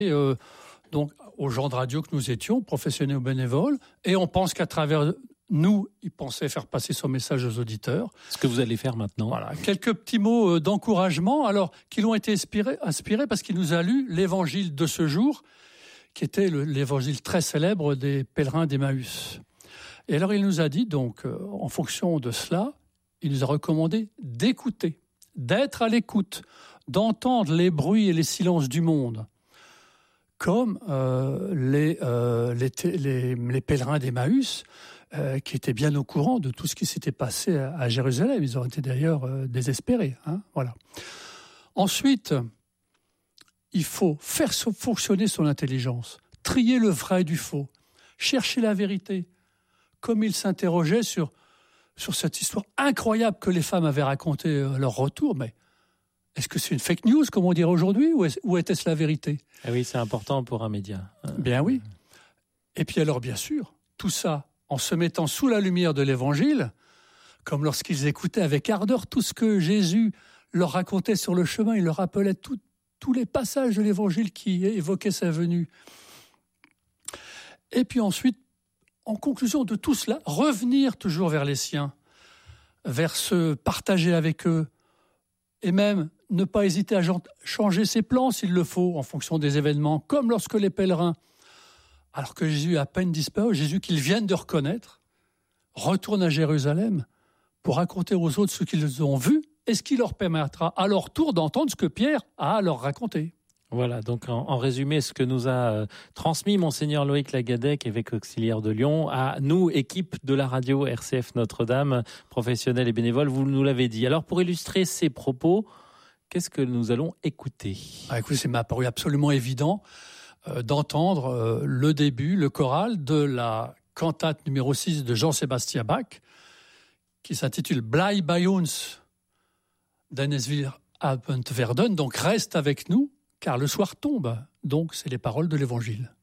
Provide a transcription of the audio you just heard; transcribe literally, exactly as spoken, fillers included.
Et euh, donc, aux gens de radio que nous étions, professionnels ou bénévoles, et on pense qu'à travers nous, il pensait faire passer son message aux auditeurs. Ce que vous allez faire maintenant. Voilà, quelques petits mots d'encouragement, alors qui l'ont été inspirés, inspirés parce qu'il nous a lu l'évangile de ce jour, qui était le, l'évangile très célèbre des pèlerins d'Emmaüs. Et alors il nous a dit, donc, euh, en fonction de cela, il nous a recommandé d'écouter, d'être à l'écoute, d'entendre les bruits et les silences du monde, comme euh, les, euh, les, les, les pèlerins d'Emmaüs, euh, qui étaient bien au courant de tout ce qui s'était passé à, à Jérusalem. Ils ont été d'ailleurs euh, désespérés. Hein, voilà. Ensuite, il faut faire fonctionner son intelligence, trier le vrai du faux, chercher la vérité, comme il s'interrogeait sur, sur cette histoire incroyable que les femmes avaient racontée à leur retour. Mais est-ce que c'est une fake news, comme on dirait aujourd'hui, ou, est, ou était-ce la vérité ? Ah oui, c'est important pour un média. Bien oui. Et puis alors, bien sûr, tout ça en se mettant sous la lumière de l'Évangile, comme lorsqu'ils écoutaient avec ardeur tout ce que Jésus leur racontait sur le chemin, il leur rappelait tout, tous les passages de l'Évangile qui évoquaient sa venue. Et puis ensuite, en conclusion de tout cela, revenir toujours vers les siens, vers se partager avec eux, et même ne pas hésiter à changer ses plans s'il le faut, en fonction des événements, comme lorsque les pèlerins, alors que Jésus a à peine disparu, Jésus qu'ils viennent de reconnaître, retournent à Jérusalem pour raconter aux autres ce qu'ils ont vu et ce qui leur permettra à leur tour d'entendre ce que Pierre a à leur raconter. Voilà, donc en, en résumé, ce que nous a euh, transmis Monseigneur Loïc Lagadec, évêque auxiliaire de Lyon, à nous, équipe de la radio R C F Notre-Dame, professionnels et bénévoles, vous nous l'avez dit. Alors pour illustrer ces propos, qu'est-ce que nous allons écouter ? Ah, écoutez, ça m'a paru absolument évident euh, d'entendre euh, le début, le choral de la cantate numéro six de Jean-Sébastien Bach, qui s'intitule Bleib bei uns, denn es wird Abend werden, donc reste avec nous, car le soir tombe. Donc, c'est les paroles de l'Évangile.